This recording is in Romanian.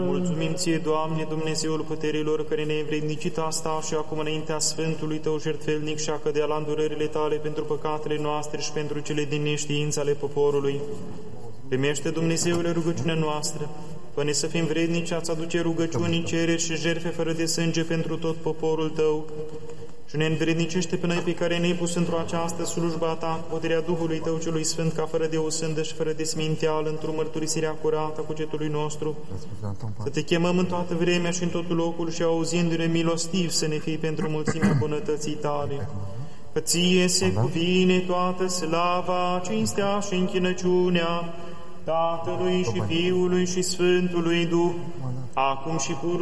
Mulțumim Ție, Doamne, Dumnezeul puterilor, care ne-ai învrednicit asta și acum înaintea Sfântului Tău jertfelnic și a cădea la îndurările Tale pentru păcatele noastre și pentru cele din neștiință ale poporului. Primește, Dumnezeule, rugăciunea noastră, fă-ne să fim vrednici a-ți aduce rugăciuni, cereri și jertfe fără de sânge pentru tot poporul Tău și ne învrednicește pe noi pe care ne-ai pus într-o această slujbă a Ta, cu puterea Duhului Tău celui Sfânt, ca fără de o sândă și fără de sminteală, într-o mărturisirea curată a cugetului nostru, să Te chemăm în toată vremea și în tot locul și auzindu-ne milostiv să ne fii pentru mulțimea bunătății Tale. Că Ție se cuvine toată slava, cinstea și închinăciunea Tatălui și Fiului și Sfântului Duh, acum și pururea